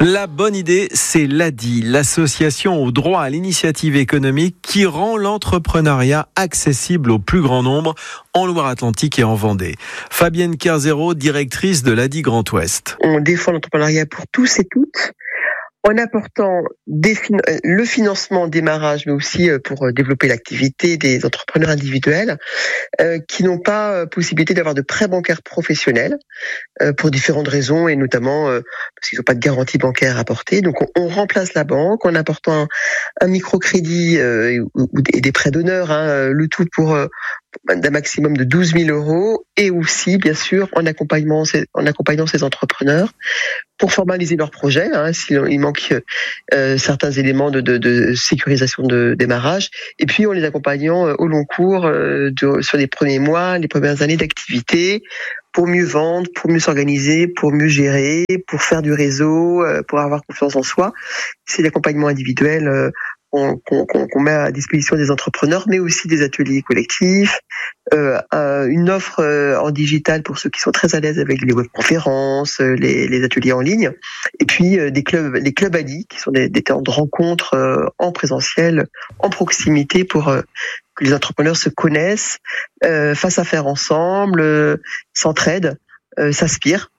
La bonne idée, c'est l'ADI, l'association au droit à l'initiative économique qui rend l'entrepreneuriat accessible au plus grand nombre en Loire-Atlantique et en Vendée. Fabienne Kerzero, directrice de l'ADI Grand Ouest. On défend l'entrepreneuriat pour tous et toutes, en apportant le financement au démarrage, mais aussi pour développer l'activité des entrepreneurs individuels qui n'ont pas possibilité d'avoir de prêts bancaires professionnels pour différentes raisons, et notamment parce qu'ils n'ont pas de garantie bancaire à apporter. Donc on remplace la banque en apportant un microcrédit et des prêts d'honneur, le tout pour d'un maximum de 12 000 euros, et aussi, bien sûr, en accompagnant ces entrepreneurs pour formaliser leur projet, s'il manque certains éléments de sécurisation de démarrage, et puis en les accompagnant au long cours sur les premiers mois, les premières années d'activité, pour mieux vendre, pour mieux s'organiser, pour mieux gérer, pour faire du réseau, pour avoir confiance en soi. C'est l'accompagnement individuel qu'on met à disposition des entrepreneurs, mais aussi des ateliers collectifs, une offre en digital pour ceux qui sont très à l'aise avec les webconférences, les ateliers en ligne, et puis les clubs ADI, qui sont des temps de rencontres en présentiel, en proximité, pour que les entrepreneurs se connaissent, fassent affaire ensemble, s'entraident, s'inspirent.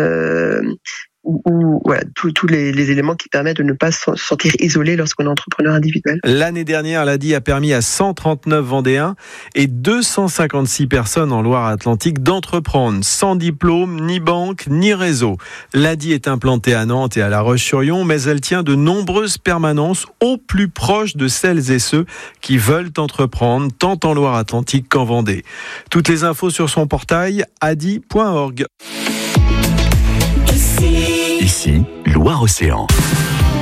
Voilà, tous les éléments qui permettent de ne pas se sentir isolé lorsqu'on est entrepreneur individuel. L'année dernière, l'ADI a permis à 139 Vendéens et 256 personnes en Loire-Atlantique d'entreprendre sans diplôme, ni banque, ni réseau. L'ADI est implantée à Nantes et à La Roche-sur-Yon, mais elle tient de nombreuses permanences au plus proche de celles et ceux qui veulent entreprendre, tant en Loire-Atlantique qu'en Vendée. Toutes les infos sur son portail adi.org. Ici, Loire-Océan.